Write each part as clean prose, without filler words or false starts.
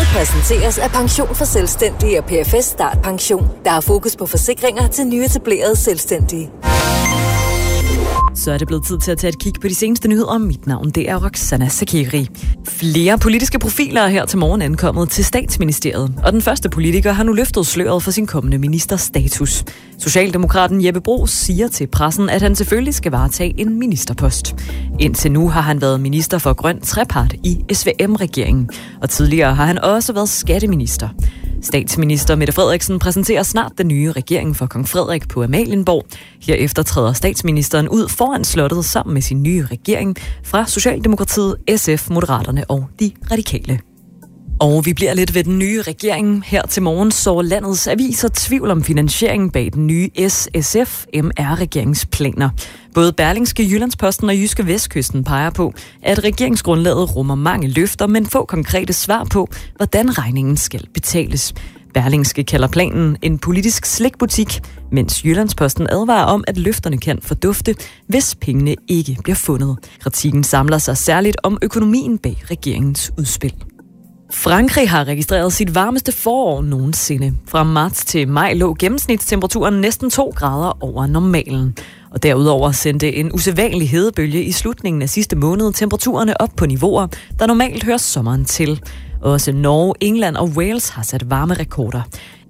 præsenteres af Pension for Selvstændige og PFS Start Pension, der har fokus på forsikringer til nyetablerede selvstændige. Så er det blevet tid til at tage et kig på de seneste nyheder. Mit navn det er Roxana Sakiri. Flere politiske profiler er her til morgen ankommet til Statsministeriet, og den første politiker har nu løftet sløret for sin kommende ministerstatus. Socialdemokraten Jeppe Bruus siger til pressen, at han selvfølgelig skal varetage en ministerpost. Indtil nu har han været minister for grøn trepart i SVM-regeringen, og tidligere har han også været skatteminister. Statsminister Mette Frederiksen præsenterer snart den nye regering for Kong Frederik på Amalienborg. Herefter træder statsministeren ud foran slottet sammen med sin nye regering fra Socialdemokratiet, SF, Moderaterne og De Radikale. Og vi bliver lidt ved den nye regering. Her til morgen så landets aviser tvivl om finansieringen bag den nye SSF-MR-regeringsplaner. Både Berlingske, Jyllandsposten og Jyske Vestkysten peger på, at regeringsgrundlaget rummer mange løfter, men få konkrete svar på, hvordan regningen skal betales. Berlingske kalder planen en politisk slikbutik, mens Jyllandsposten advarer om, at løfterne kan fordufte, hvis pengene ikke bliver fundet. Kritikken samler sig særligt om økonomien bag regeringens udspil. Frankrig har registreret sit varmeste forår nogensinde. Fra marts til maj lå gennemsnitstemperaturen næsten 2 grader over normalen. Og derudover sendte en usædvanlig hedebølge i slutningen af sidste måned temperaturerne op på niveauer, der normalt hører sommeren til. Også Norge, England og Wales har sat varme rekorder.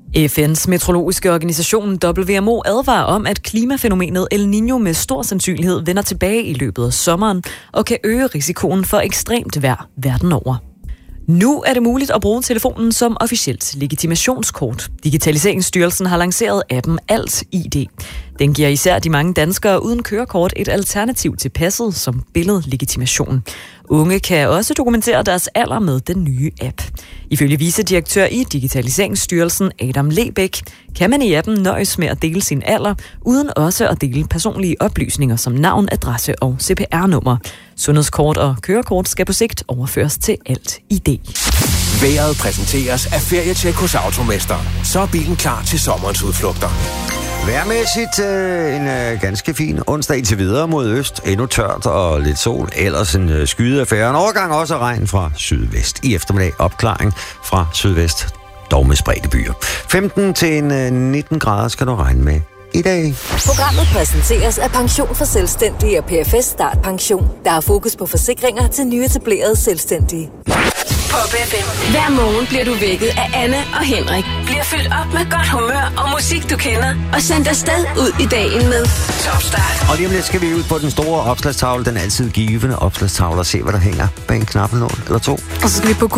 FN's meteorologiske organisation WMO advarer om, at klimafænomenet El Niño med stor sandsynlighed vender tilbage i løbet af sommeren og kan øge risikoen for ekstremt vejr verden over. Nu er det muligt at bruge telefonen som officielt legitimationskort. Digitaliseringsstyrelsen har lanceret appen Alt-ID. Den giver især de mange danskere uden kørekort et alternativ til passet som billedlegitimation. Unge kan også dokumentere deres alder med den nye app. Ifølge vicedirektør i Digitaliseringsstyrelsen Adam Lebæk kan man i appen nøjes med at dele sin alder, uden også at dele personlige oplysninger som navn, adresse og CPR-nummer. Sundhedskort og kørekort skal på sigt overføres til Alt-ID. Vejret præsenteres af Ferietjek hos Automester. Så er bilen klar til sommerens udflugter. Vejrmæssigt en ganske fin onsdag indtil videre mod øst. Endnu tørt og lidt sol. Ellers en skyet affære. En overgang også regn fra sydvest. I eftermiddag opklaring fra sydvest. Dog med spredte byer. 15 til 19 grader skal du regne med i dag. Programmet præsenteres af Pension for Selvstændige og PFS Start Pension, der har fokus på forsikringer til nyetablerede selvstændige. Pop FM. Hver morgen bliver du vækket af Anne og Henrik. Bliver fyldt op med godt humør og musik, du kender. Og sendt afsted ud i dagen med Top Start. Og lige om lidt skal vi ud på den store opslagstavle, den altid givende opslagstavle, og se, hvad der hænger bag en knappenål eller to. Og så skal vi på